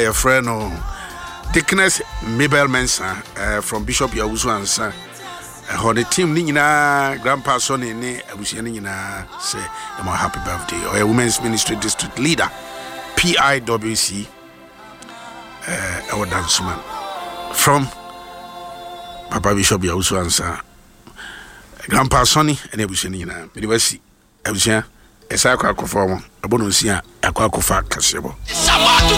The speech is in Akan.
your friend Dickness Mabel Mensa from Bishop Yawusu Ansa. The team Nina Grandpa Sonny Abusianina say a happy birthday or a women's ministry district leader PIWC our danceman from Papa Bishop Yawusu Ansa Grandpa Sonny and Abusianina University Abusia Esa kwa kufa a bonus ya akwa kufa kasebo